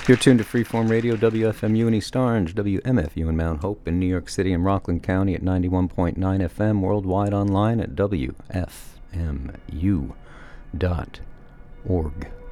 You're tuned to Freeform Radio, WFMU in East Orange, WMFU in Mount Hope in New York City and Rockland County at 91.9 FM, worldwide online at WFMU.org.